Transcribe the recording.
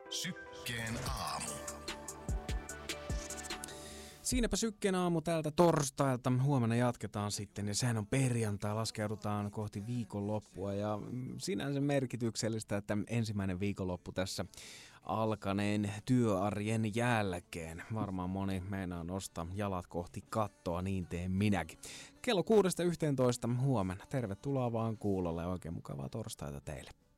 Sykkeen aamu. Siinäpä Sykkeen aamu täältä torstailta. Huomenna jatketaan sitten ja sehän on perjantai. Laskeudutaan kohti viikonloppua ja sinänsä merkityksellistä, että ensimmäinen viikonloppu tässä alkaneen työarjen jälkeen. Varmaan moni meinaa nostaa jalat kohti kattoa, niin teen minäkin. Kello 6-11 huomenna. Tervetuloa vaan kuulolle ja oikein mukavaa torstaita teille.